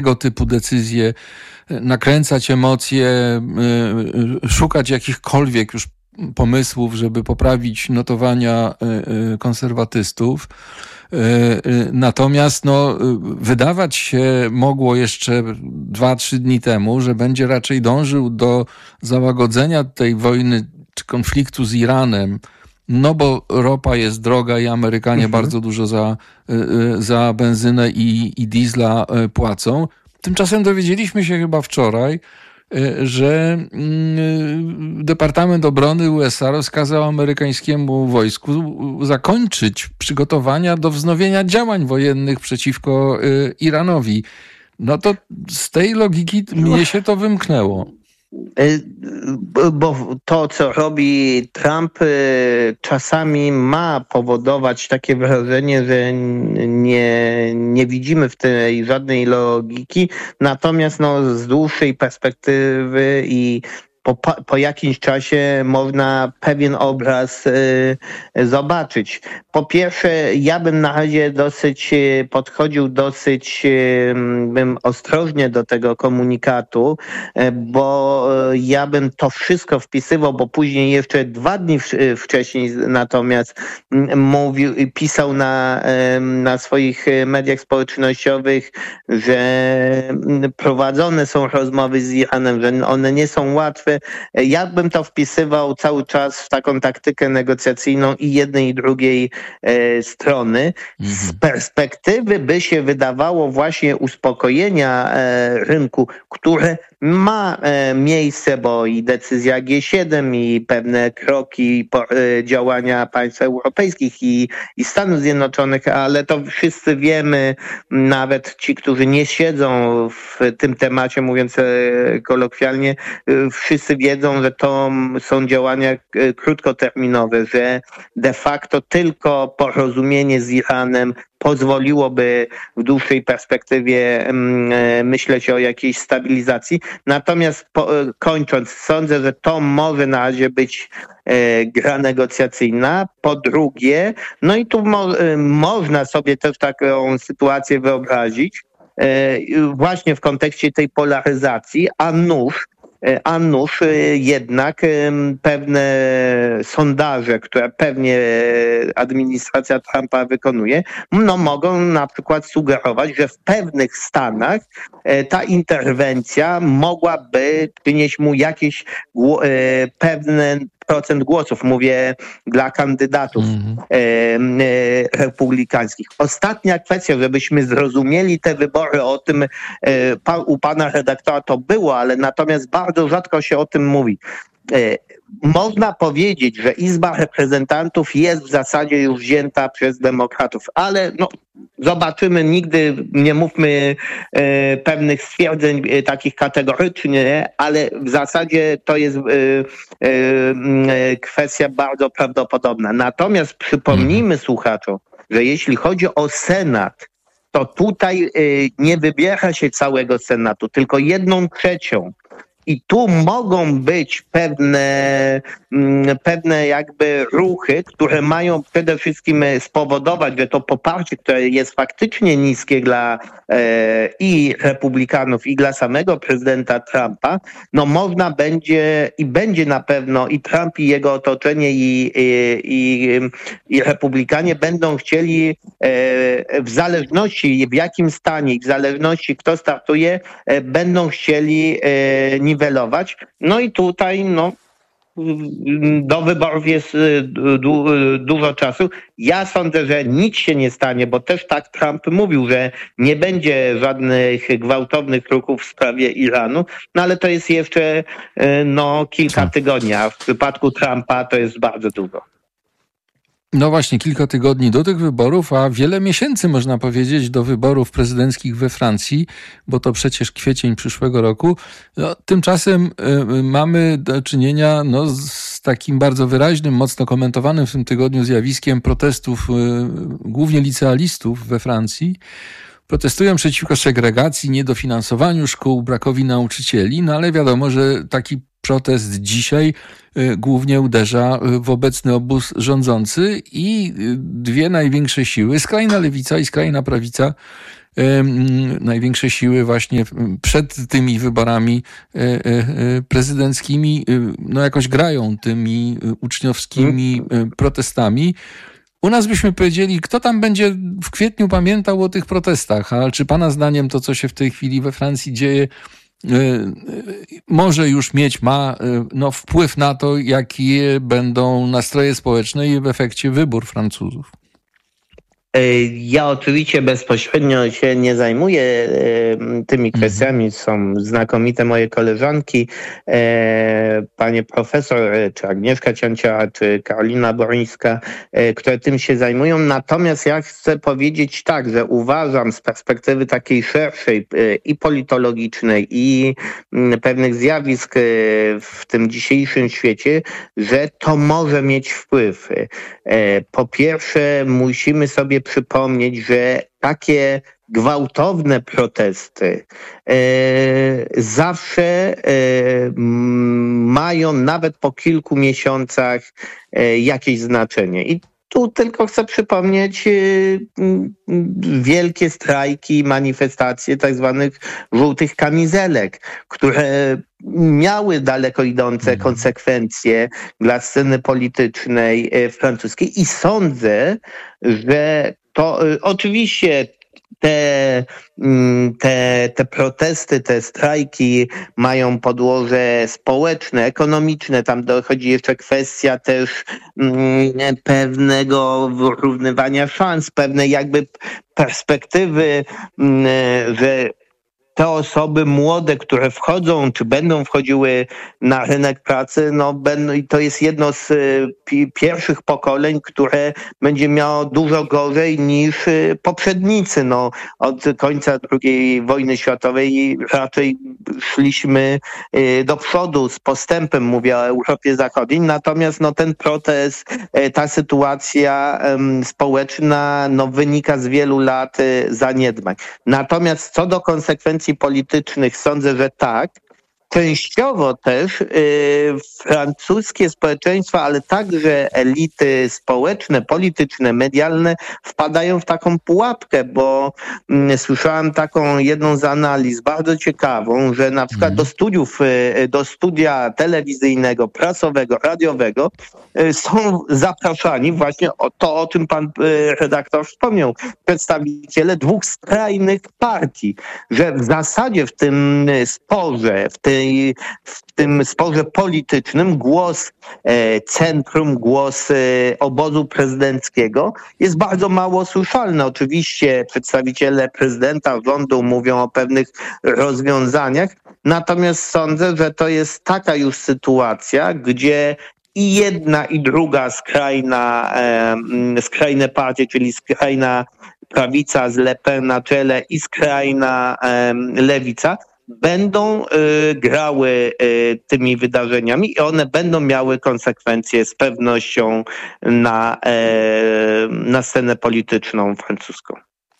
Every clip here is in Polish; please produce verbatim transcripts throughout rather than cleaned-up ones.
tego typu decyzje, nakręcać emocje, szukać jakichkolwiek już pomysłów, żeby poprawić notowania konserwatystów. Natomiast no, wydawać się mogło jeszcze dwa, trzy dni temu, że będzie raczej dążył do załagodzenia tej wojny czy konfliktu z Iranem, no bo ropa jest droga i Amerykanie mhm. bardzo dużo za, za benzynę i, i diesla płacą. Tymczasem dowiedzieliśmy się chyba wczoraj, że Departament Obrony U S A rozkazał amerykańskiemu wojsku zakończyć przygotowania do wznowienia działań wojennych przeciwko Iranowi. No to z tej logiki mnie się to wymknęło. Bo to, co robi Trump, czasami ma powodować takie wrażenie, że nie, nie widzimy w tej żadnej logiki, natomiast no, z dłuższej perspektywy i Po, po jakimś czasie można pewien obraz y, zobaczyć. Po pierwsze, ja bym na razie dosyć podchodził dosyć y, bym ostrożnie do tego komunikatu, y, bo y, ja bym to wszystko wpisywał, bo później jeszcze dwa dni w, y, wcześniej natomiast y, mówił, y, pisał na, y, na swoich mediach społecznościowych, że y, prowadzone są rozmowy z Iranem, że one nie są łatwe. Ja bym to wpisywał cały czas w taką taktykę negocjacyjną i jednej i drugiej e, strony. Mhm. Z perspektywy by się wydawało właśnie uspokojenia e, rynku, które ma e, miejsce, bo i decyzja G siedem i pewne kroki po, e, działania państw europejskich i, i Stanów Zjednoczonych, ale to wszyscy wiemy, nawet ci, którzy nie siedzą w tym temacie, mówiąc e, kolokwialnie, e, wszyscy wiedzą, że to są działania krótkoterminowe, że de facto tylko porozumienie z Iranem pozwoliłoby w dłuższej perspektywie myśleć o jakiejś stabilizacji. Natomiast po, kończąc, sądzę, że to może na razie być e, gra negocjacyjna. Po drugie, no i tu mo, e, można sobie też taką sytuację wyobrazić, e, właśnie w kontekście tej polaryzacji, a nuż A nuż jednak pewne sondaże, które pewnie administracja Trumpa wykonuje, no mogą na przykład sugerować, że w pewnych stanach ta interwencja mogłaby przynieść mu jakieś pewne procent głosów, mówię dla kandydatów mm. e, e, republikańskich. Ostatnia kwestia, żebyśmy zrozumieli te wybory, o tym e, pa, u pana redaktora to było, ale natomiast bardzo rzadko się o tym mówi. E, Można powiedzieć, że Izba Reprezentantów jest w zasadzie już wzięta przez demokratów, ale no, zobaczymy, nigdy nie mówmy e, pewnych stwierdzeń e, takich kategorycznie, ale w zasadzie to jest e, e, kwestia bardzo prawdopodobna. Natomiast przypomnijmy słuchaczom, że jeśli chodzi o Senat, to tutaj e, nie wybiera się całego Senatu, tylko jedną trzecią. I tu mogą być pewne, pewne jakby ruchy, które mają przede wszystkim spowodować, że to poparcie, które jest faktycznie niskie dla e, i republikanów, i dla samego prezydenta Trumpa, no można będzie i będzie na pewno i Trump, i jego otoczenie, i, i, i, i republikanie będą chcieli e, w zależności w jakim stanie i w zależności kto startuje, e, będą chcieli e, niwelować. No i tutaj no, do wyborów jest du, dużo czasu. Ja sądzę, że nic się nie stanie, bo też tak Trump mówił, że nie będzie żadnych gwałtownych ruchów w sprawie Iranu, no ale to jest jeszcze no, kilka tygodni, a w przypadku Trumpa to jest bardzo długo. No właśnie, kilka tygodni do tych wyborów, a wiele miesięcy można powiedzieć do wyborów prezydenckich we Francji, bo to przecież kwiecień przyszłego roku. No, tymczasem y, mamy do czynienia no, z takim bardzo wyraźnym, mocno komentowanym w tym tygodniu zjawiskiem protestów y, głównie licealistów we Francji. Protestują przeciwko segregacji, niedofinansowaniu szkół, brakowi nauczycieli, no ale wiadomo, że taki protest dzisiaj y, głównie uderza w obecny obóz rządzący i dwie największe siły, skrajna lewica i skrajna prawica, największe siły właśnie przed tymi wyborami prezydenckimi no jakoś grają tymi uczniowskimi protestami. U nas byśmy powiedzieli, kto tam będzie w kwietniu pamiętał o tych protestach, a czy pana zdaniem to, co się w tej chwili we Francji dzieje, może już mieć, ma no, wpływ na to, jakie będą nastroje społeczne i w efekcie wybór Francuzów? Ja oczywiście bezpośrednio się nie zajmuję tymi kwestiami. Są znakomite moje koleżanki, panie profesor, czy Agnieszka Ciancia, czy Karolina Borońska, które tym się zajmują. Natomiast ja chcę powiedzieć tak, że uważam z perspektywy takiej szerszej i politologicznej, i pewnych zjawisk w tym dzisiejszym świecie, że to może mieć wpływ. Po pierwsze, musimy sobie przypomnieć, że takie gwałtowne protesty e, zawsze e, mają nawet po kilku miesiącach e, jakieś znaczenie. I tu tylko chcę przypomnieć e, wielkie strajki, manifestacje tak zwanych żółtych kamizelek, które miały daleko idące konsekwencje dla sceny politycznej francuskiej i sądzę, że to oczywiście te, te, te protesty, te strajki mają podłoże społeczne, ekonomiczne, tam dochodzi jeszcze kwestia też mm, pewnego wyrównywania szans, pewnej jakby perspektywy, mm, że te osoby młode, które wchodzą, czy będą wchodziły na rynek pracy, no będą, i to jest jedno z pi- pierwszych pokoleń, które będzie miało dużo gorzej niż poprzednicy. No, od końca drugiej wojny światowej raczej szliśmy do przodu z postępem, mówię o Europie Zachodniej, natomiast no, ten protest, ta sytuacja um, społeczna no, wynika z wielu lat zaniedbań. Natomiast co do konsekwencji politycznych sądzę, że tak. Częściowo też y, francuskie społeczeństwa, ale także elity społeczne, polityczne, medialne wpadają w taką pułapkę, bo y, słyszałem taką jedną z analiz bardzo ciekawą, że na przykład mm. do studiów, y, do studia telewizyjnego, prasowego, radiowego y, są zapraszani właśnie o to, o czym pan y, redaktor wspomniał, przedstawiciele dwóch skrajnych partii, że w zasadzie w tym sporze, w tej w tym sporze politycznym głos e, centrum, głos e, obozu prezydenckiego jest bardzo mało słyszalny. Oczywiście przedstawiciele prezydenta, rządu mówią o pewnych rozwiązaniach, natomiast sądzę, że to jest taka już sytuacja, gdzie i jedna, i druga skrajna, e, skrajne partie, czyli skrajna prawica z Le Pen na czele i skrajna e, lewica, będą y, grały y, tymi wydarzeniami i one będą miały konsekwencje z pewnością na, y, na scenę polityczną francuską.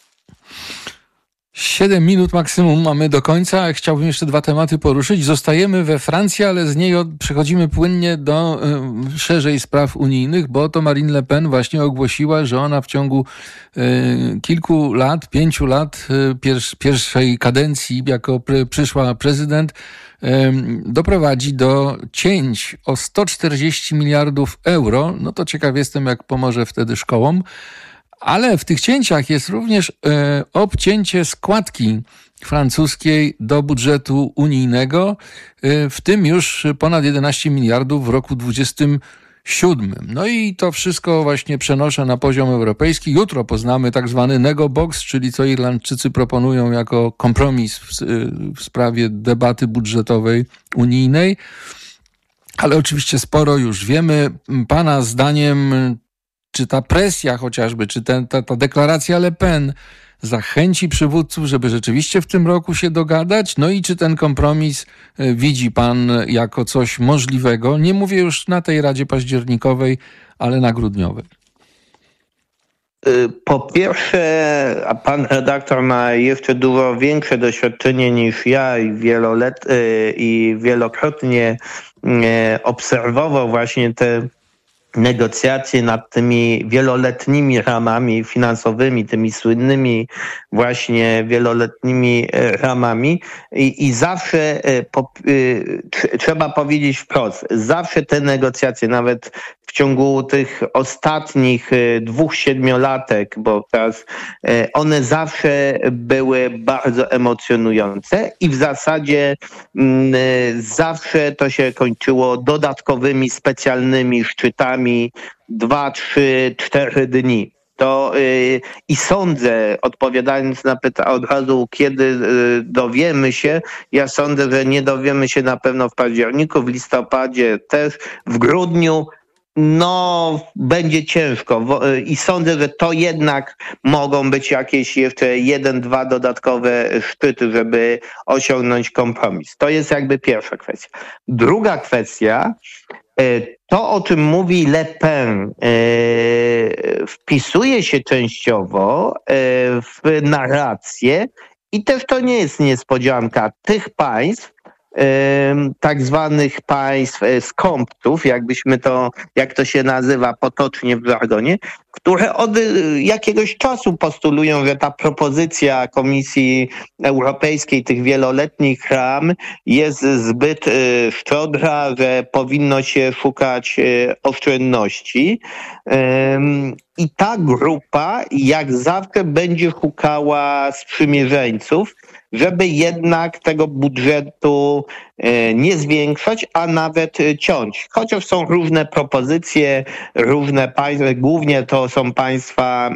Siedem minut maksimum mamy do końca. Chciałbym jeszcze dwa tematy poruszyć. Zostajemy we Francji, ale z niej przechodzimy płynnie do y, szerzej spraw unijnych, bo to Marine Le Pen właśnie ogłosiła, że ona w ciągu y, kilku lat, pięciu lat y, pier- pierwszej kadencji jako pr- przyszła prezydent y, doprowadzi do cięć o sto czterdzieści miliardów euro. No to ciekaw jestem, jak pomoże wtedy szkołom. Ale w tych cięciach jest również e, obcięcie składki francuskiej do budżetu unijnego, e, w tym już ponad jedenaście miliardów w roku dwudziestym siódmym. No i to wszystko właśnie przenoszę na poziom europejski. Jutro poznamy tak zwany nego box, czyli co Irlandczycy proponują jako kompromis w, w sprawie debaty budżetowej unijnej. Ale oczywiście sporo już wiemy. Pana zdaniem, czy ta presja chociażby, czy ten, ta, ta deklaracja Le Pen zachęci przywódców, żeby rzeczywiście w tym roku się dogadać? No i czy ten kompromis widzi pan jako coś możliwego? Nie mówię już na tej Radzie Październikowej, ale na grudniowej. Po pierwsze, a pan redaktor ma jeszcze dużo większe doświadczenie niż ja i wielolet, i wielokrotnie obserwował właśnie te negocjacje nad tymi wieloletnimi ramami finansowymi, tymi słynnymi właśnie wieloletnimi ramami i, i zawsze po, y, trzeba powiedzieć wprost, zawsze te negocjacje, nawet w ciągu tych ostatnich dwóch siedmiolatek, bo teraz one zawsze były bardzo emocjonujące i w zasadzie y, zawsze to się kończyło dodatkowymi, specjalnymi szczytami dwa, trzy, cztery dni. To yy, i sądzę, odpowiadając na pytanie od razu, kiedy yy, dowiemy się, ja sądzę, że nie dowiemy się na pewno w październiku, w listopadzie też, w grudniu. No, będzie ciężko i sądzę, że to jednak mogą być jakieś jeszcze jeden, dwa dodatkowe szczyty, żeby osiągnąć kompromis. To jest jakby pierwsza kwestia. Druga kwestia, to o czym mówi Le Pen, wpisuje się częściowo w narrację i też to nie jest niespodzianka tych państw, tak zwanych państw skąpców, jakbyśmy to, jak to się nazywa potocznie w żargonie, które od jakiegoś czasu postulują, że ta propozycja Komisji Europejskiej tych wieloletnich ram jest zbyt szczodra, że powinno się szukać oszczędności. I ta grupa jak zawsze będzie szukała sprzymierzeńców, żeby jednak tego budżetu nie zwiększać, a nawet ciąć. Chociaż są różne propozycje, różne państwa, głównie to są państwa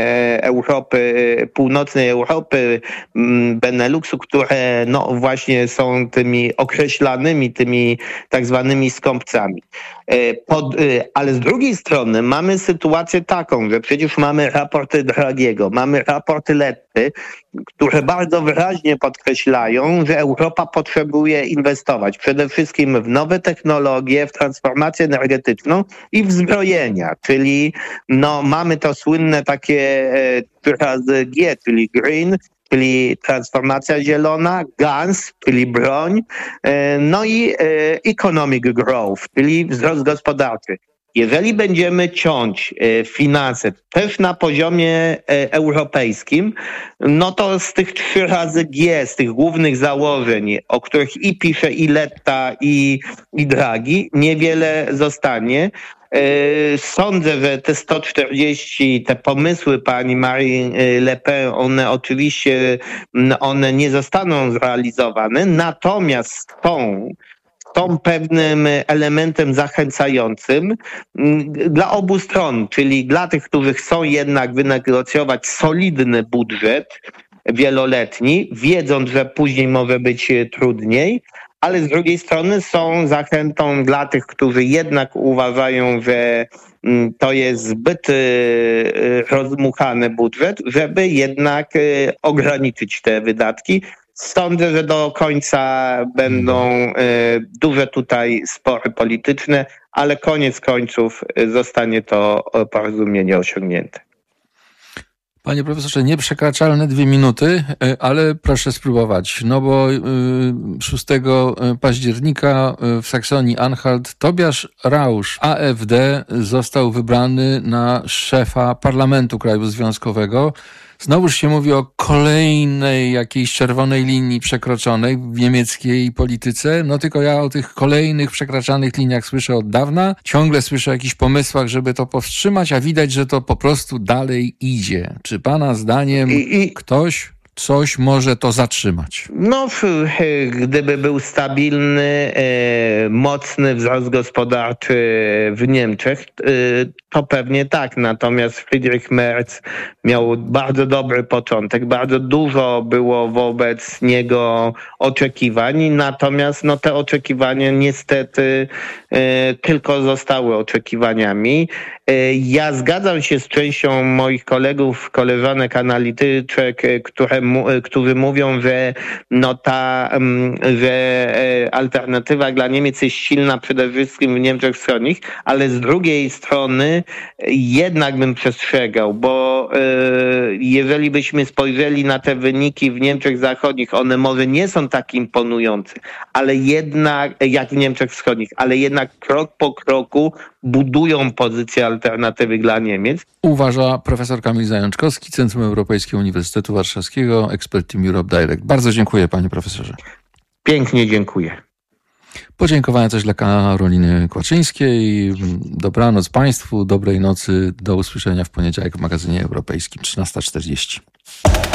Europy, północnej Europy, Beneluxu, które no właśnie są tymi określanymi, tymi tak zwanymi skąpcami. Pod, ale z drugiej strony mamy sytuację taką, że przecież mamy raporty Draghiego, mamy raporty Letty, które bardzo wyraźnie podkreślają, że Europa potrzebuje inwestować przede wszystkim w nowe technologie, w transformację energetyczną i w zbrojenia, czyli no, mamy to słynne takie trzy razy G, czyli green, czyli transformacja zielona, guns, czyli broń, no i economic growth, czyli wzrost gospodarczy. Jeżeli będziemy ciąć finanse też na poziomie europejskim, no to z tych trzy razy G, z tych głównych założeń, o których i pisze i Letta, i, i Draghi, niewiele zostanie. Sądzę, że te sto czterdzieści, te pomysły pani Marine Le Pen, one oczywiście one nie zostaną zrealizowane, natomiast są są pewnym elementem zachęcającym dla obu stron, czyli dla tych, którzy chcą jednak wynegocjować solidny budżet wieloletni, wiedząc, że później może być trudniej, ale z drugiej strony są zachętą dla tych, którzy jednak uważają, że to jest zbyt rozdmuchany budżet, żeby jednak ograniczyć te wydatki. Sądzę, że do końca będą duże tutaj spory polityczne, ale koniec końców zostanie to porozumienie osiągnięte. Panie profesorze, nieprzekraczalne dwie minuty, ale proszę spróbować, no bo szóstego października w Saksonii-Anhalt Tobiasz Rausch, A F D, został wybrany na szefa Parlamentu Kraju Związkowego. Znowuż się mówi o kolejnej jakiejś czerwonej linii przekroczonej w niemieckiej polityce. No tylko ja o tych kolejnych przekraczanych liniach słyszę od dawna. Ciągle słyszę o jakichś pomysłach, żeby to powstrzymać, a widać, że to po prostu dalej idzie. Czy pana zdaniem I, i... ktoś coś może to zatrzymać? No, gdyby był stabilny, mocny wzrost gospodarczy w Niemczech, to pewnie tak. Natomiast Friedrich Merz miał bardzo dobry początek, bardzo dużo było wobec niego oczekiwań, natomiast no, te oczekiwania niestety tylko zostały oczekiwaniami. Ja zgadzam się z częścią moich kolegów, koleżanek analityczek, które, którzy mówią, że no ta, że alternatywa dla Niemiec jest silna przede wszystkim w Niemczech Wschodnich, ale z drugiej strony jednak bym przestrzegał, bo jeżeli byśmy spojrzeli na te wyniki w Niemczech Zachodnich, one może nie są tak imponujące, ale jednak, jak w Niemczech Wschodnich, ale jednak krok po kroku budują pozycję alternatywy dla Niemiec. Uważa profesor Kamil Zajączkowski, Centrum Europejskiego Uniwersytetu Warszawskiego, ekspert Team Europe Direct. Bardzo dziękuję, panie profesorze. Pięknie dziękuję. Podziękowania też dla Karoliny Kłaczyńskiej. Dobranoc państwu, dobrej nocy, do usłyszenia w poniedziałek w magazynie europejskim trzynasta czterdzieści.